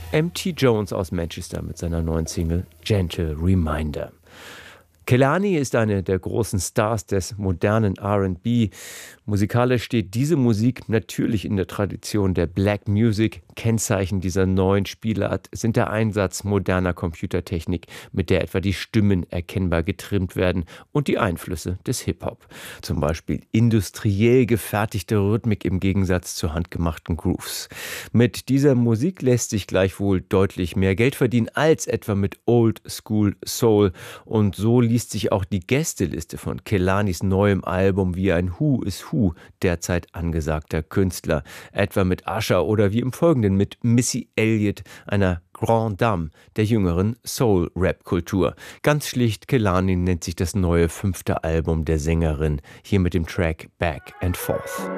M.T. Jones aus Manchester mit seiner neuen Single Gentle Reminder. Kehlani ist eine der großen Stars des modernen R&B. Musikalisch steht diese Musik natürlich in der Tradition der Black Music. Kennzeichen dieser neuen Spielart sind der Einsatz moderner Computertechnik, mit der etwa die Stimmen erkennbar getrimmt werden, und die Einflüsse des Hip-Hop. Zum Beispiel industriell gefertigte Rhythmik im Gegensatz zu handgemachten Grooves. Mit dieser Musik lässt sich gleichwohl deutlich mehr Geld verdienen als etwa mit Old School Soul. Und so liest sich auch die Gästeliste von Kehlanis neuem Album wie ein Who is Who derzeit angesagter Künstler. Etwa mit Usher oder wie im Folgenden mit Missy Elliott, einer Grande Dame der jüngeren Soul-Rap-Kultur. Ganz schlicht, Kehlani nennt sich das neue 5. Album der Sängerin, hier mit dem Track Back and Forth.